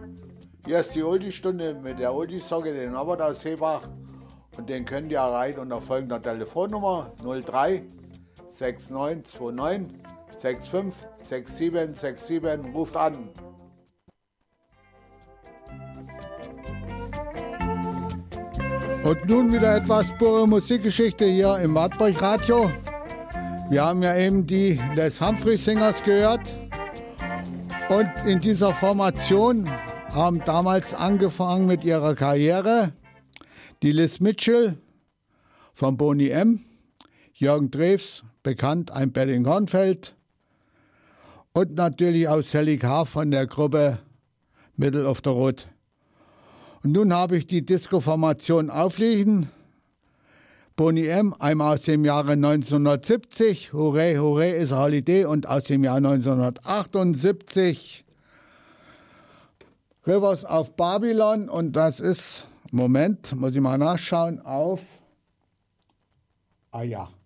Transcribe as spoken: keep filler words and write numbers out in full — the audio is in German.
Hier ist die Oldie-Stunde mit der Oldie-Socke, den Norbert aus Seebach. Und den könnt ihr erreichen unter folgender Telefonnummer null drei sechs neun zwei neun sechs fünf sechs sieben sechs sieben. Ruft an. Und nun wieder etwas pure Musikgeschichte hier im Wartburg Radio. Wir haben ja eben die Les Humphreys Singers gehört. Und in dieser Formation haben damals angefangen mit ihrer Karriere die Liz Mitchell von Boney M., Jürgen Drews, bekannt, ein Betting Hornfeld, und natürlich auch Sally Carr von der Gruppe Middle of the Road. Und nun habe ich die Disco-Formation aufliegen. Boney M., einmal aus dem Jahre neunzehnhundertsiebzig, Hooray, Hooray is a Holiday, und aus dem Jahr neunzehnhundertachtundsiebzig Rivers of Babylon, und das ist, Moment, muss ich mal nachschauen, auf, ah ja,